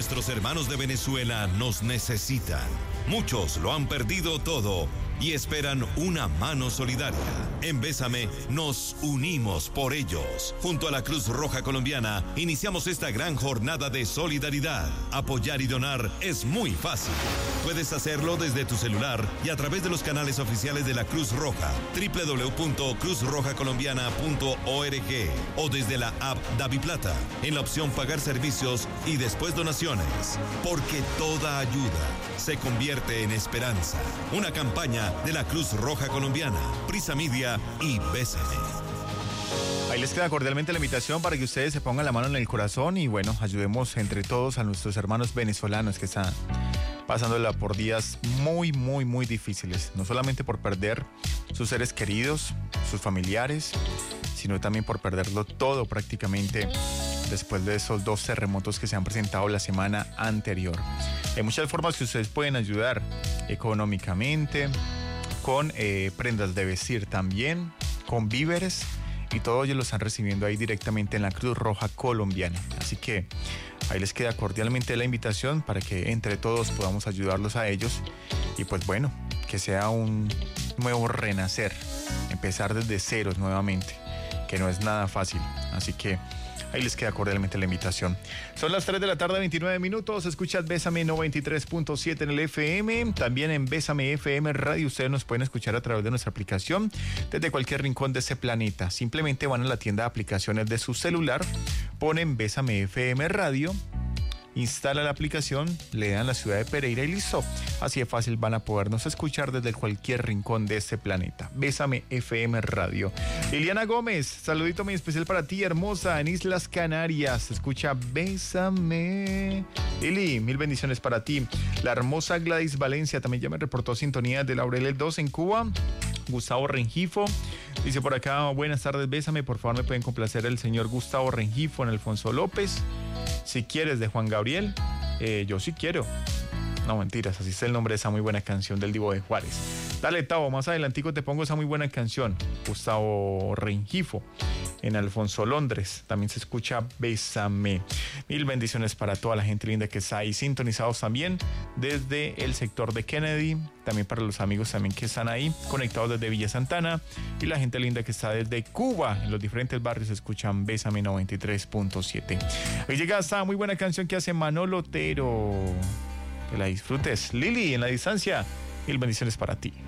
Nuestros hermanos de Venezuela nos necesitan. Muchos lo han perdido todo y esperan una mano solidaria. En Bésame nos unimos por ellos. Junto a la Cruz Roja Colombiana iniciamos esta gran jornada de solidaridad. Apoyar y donar es muy fácil. Puedes hacerlo desde tu celular y a través de los canales oficiales de la Cruz Roja, www.cruzrojacolombiana.org o desde la app DaviPlata, en la opción Pagar servicios y después donaciones. Porque toda ayuda se convierte en esperanza. Una campaña de la Cruz Roja Colombiana, Prisa Media y Bésame. Ahí les queda cordialmente la invitación para que ustedes se pongan la mano en el corazón y bueno, ayudemos entre todos a nuestros hermanos venezolanos que están pasándola por días muy, muy, muy difíciles. No solamente por perder sus seres queridos, sus familiares, sino también por perderlo todo prácticamente después de esos 2 terremotos que se han presentado la semana anterior. Hay muchas formas que ustedes pueden ayudar económicamente, con prendas de vestir también, con víveres, y todo ellos lo están recibiendo ahí directamente en la Cruz Roja Colombiana. Así que ahí les queda cordialmente la invitación para que entre todos podamos ayudarlos a ellos y pues bueno, que sea un nuevo renacer, empezar desde ceros nuevamente, que no es nada fácil. Así que ahí les queda cordialmente la invitación. Son las 3 de la tarde, 29 minutos. Escuchas Bésame 93.7 en el FM. También en Bésame FM Radio. Ustedes nos pueden escuchar a través de nuestra aplicación desde cualquier rincón de ese planeta. Simplemente van a la tienda de aplicaciones de su celular, ponen Bésame FM Radio, instala la aplicación, le dan la ciudad de Pereira y listo. Así de fácil van a podernos escuchar desde cualquier rincón de este planeta. Bésame FM Radio. Liliana Gómez, saludito muy especial para ti, hermosa, en Islas Canarias. Escucha Bésame. Lili, mil bendiciones para ti. La hermosa Gladys Valencia también ya me reportó sintonía de Laurel 2 en Cuba. Gustavo Rengifo dice por acá, buenas tardes, Bésame, por favor me pueden complacer el señor Gustavo Rengifo en Alfonso López. Si quieres, de Juan Gabriel. Yo sí quiero. No, mentiras, así es el nombre de esa muy buena canción del Divo de Juárez. Dale, Tavo, más adelantico te pongo esa muy buena canción. Gustavo Rengifo en Alfonso Londres. También se escucha Bésame. Mil bendiciones para toda la gente linda que está ahí sintonizados también desde el sector de Kennedy. También para los amigos también que están ahí conectados desde Villa Santana. Y la gente linda que está desde Cuba. En los diferentes barrios escuchan Bésame 93.7. Hoy llega esta muy buena canción que hace Manolo Otero. Que la disfrutes. Lili, en la distancia. Mil bendiciones para ti.